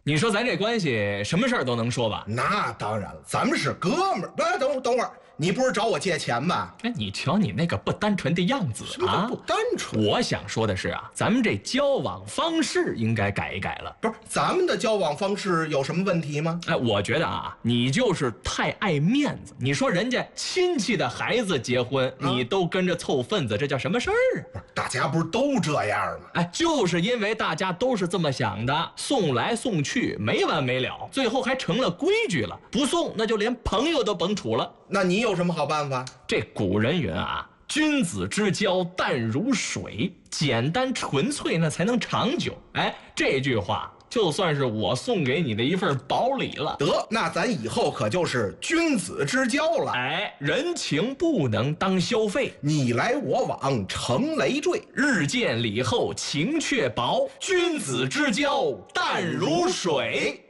你说咱这关系什么事儿都能说吧？ 那当然了，咱们是哥们儿。等会儿，你不是找我借钱吧？ 哎，你瞧你那个不单纯的样子啊！ 不单纯。 我想说的是啊，咱们这交往方式应该改一改了。 不是，咱们的交往方式有什么问题吗？ 哎，我觉得啊，你就是太爱面子。你说人家亲戚的孩子结婚，你都跟着凑份子，这叫什么事儿啊？ 不是，大家不是都这样吗？ 哎，就是因为大家都是这么想的，送来送去没完没了，最后还成了规矩了。不送，那就连朋友都甭处了。 那你有什么好办法？ 这古人云啊，君子之交淡如水，简单纯粹那才能长久。哎，这句话就算是我送给你的一份薄礼了。 得，那咱以后可就是君子之交了。 哎，人情不能当消费， 你来我往成累赘， 日见礼后情却薄，君子之交淡如水。